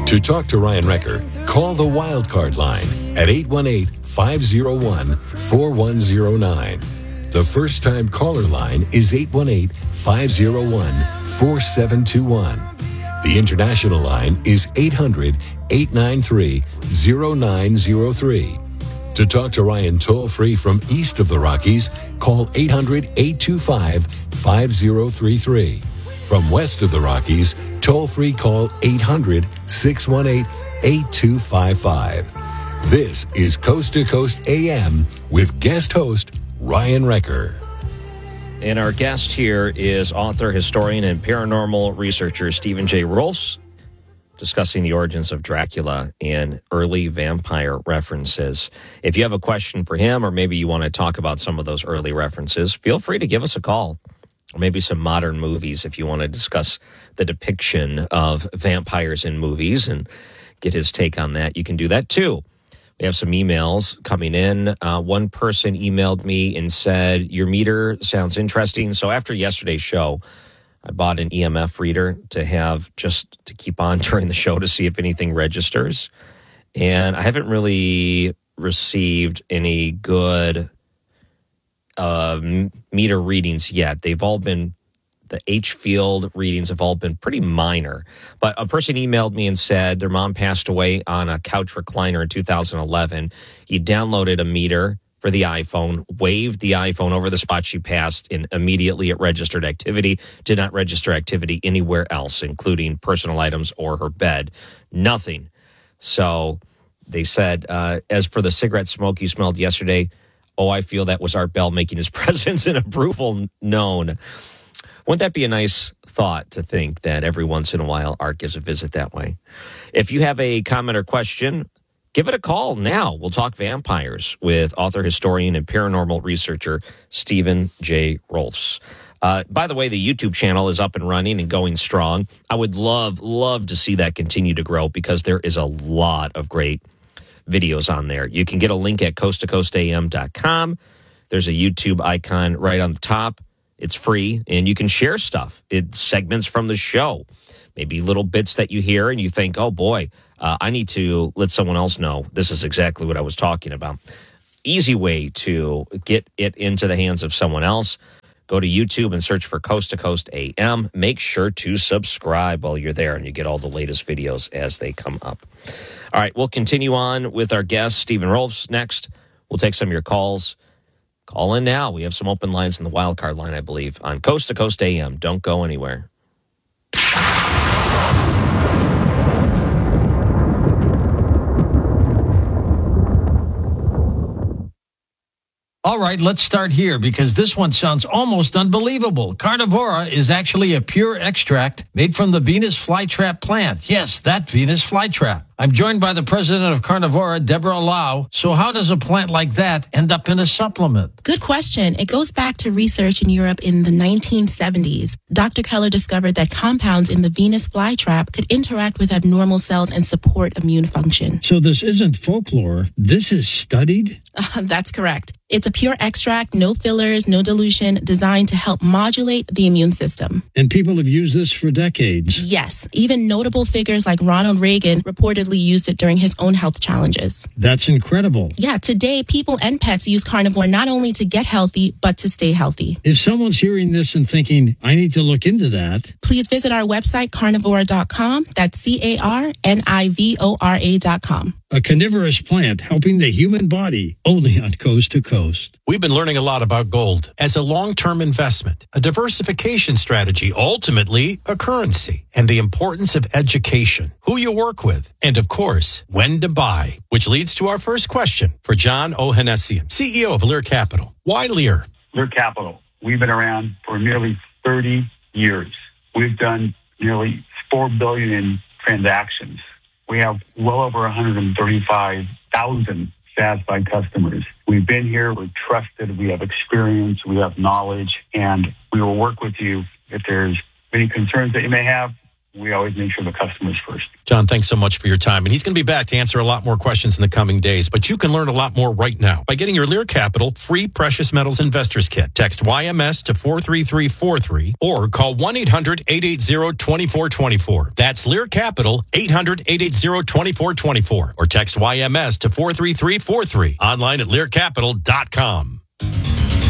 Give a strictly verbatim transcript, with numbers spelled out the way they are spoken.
To talk to Ryan Recker, call the Wildcard line at eight one eight, five oh one, four one oh nine. The first-time caller line is eight one eight, five oh one, four seven two one. The international line is eight hundred, eight nine three, oh nine oh three. To talk to Ryan toll-free from east of the Rockies, call eight hundred, eight two five, five oh three three. From west of the Rockies, toll-free call eight hundred, six one eight, eight two five five. This is Coast to Coast A M with guest host Ryan Recker. And our guest here is author, historian, and paranormal researcher Stephen J. Rolfs, discussing the origins of Dracula and early vampire references. If you have a question for him, or maybe you want to talk about some of those early references, feel free to give us a call. Or maybe some modern movies if you want to discuss the depiction of vampires in movies and get his take on that. You can do that too. We have some emails coming in. Uh, one person emailed me and said, your meter sounds interesting. So after yesterday's show, I bought an E M F reader to have just to keep on during the show to see if anything registers. And I haven't really received any good uh, meter readings yet. They've all been, the H field readings have all been pretty minor. But a person emailed me and said their mom passed away on a couch recliner in two thousand eleven. He downloaded a meter for the iPhone, waved the iPhone over the spot she passed, and immediately it registered activity. Did not register activity anywhere else, including personal items or her bed. Nothing. So they said, uh, as for the cigarette smoke you smelled yesterday, oh, I feel that was Art Bell making his presence and approval known. Wouldn't that be a nice thought to think that every once in a while Art gives a visit that way? If you have a comment or question, give it a call now. We'll talk vampires with author, historian, and paranormal researcher Stephen J. Rolfs. Uh, by the way, the YouTube channel is up and running and going strong. I would love, love to see that continue to grow because there is a lot of great videos on there. You can get a link at coast to coast a m dot com. There's a YouTube icon right on the top. It's free, and you can share stuff. It's segments from the show, maybe little bits that you hear, and you think, oh, boy, uh, I need to let someone else know this is exactly what I was talking about. Easy way to get it into the hands of someone else. Go to YouTube and search for Coast to Coast A M. Make sure to subscribe while you're there, and you get all the latest videos as they come up. All right, we'll continue on with our guest, Stephen Rolfs, next. We'll take some of your calls. Call in now. We have some open lines in the wildcard line, I believe, on Coast to Coast A M. Don't go anywhere. All right, let's start here because this one sounds almost unbelievable. Carnivora is actually a pure extract made from the Venus flytrap plant. Yes, that Venus flytrap. I'm joined by the president of Carnivora, Deborah Lau. So how does a plant like that end up in a supplement? Good question. It goes back to research in Europe in the nineteen seventies. Doctor Keller discovered that compounds in the Venus flytrap could interact with abnormal cells and support immune function. So this isn't folklore. This is studied? Uh, that's correct. It's a pure extract, no fillers, no dilution, designed to help modulate the immune system. And people have used this for decades. Yes. Even notable figures like Ronald Reagan reportedly used it during his own health challenges. That's incredible. Yeah, today people and pets use carnivore not only to get healthy, but to stay healthy. If someone's hearing this and thinking, I need to look into that, please visit our website, carnivora dot com. That's C A R N I V O R A dot com. A carnivorous plant helping the human body, only on Coast to Coast. We've been learning a lot about gold as a long-term investment, a diversification strategy, ultimately a currency, and the importance of education, who you work with, and of course, when to buy, which leads to our first question for John Ohanessian, C E O of Lear Capital. Why Lear? Lear Capital. We've been around for nearly thirty years. We've done nearly four billion dollars in transactions. We have well over one hundred thirty-five thousand satisfied customers. We've been here, we're trusted, we have experience, we have knowledge, and we will work with you if there's any concerns that you may have. we always make sure the customer's first. John, thanks so much for your time. And he's going to be back to answer a lot more questions in the coming days. But you can learn a lot more right now by getting your Lear Capital free Precious Metals Investors Kit. Text Y M S to four three three four three or call one eight hundred eight eight zero two four two four. That's Lear Capital, eight hundred eight eight zero two four two four. Or text Y M S to four three three four three. Online at lear capital dot com.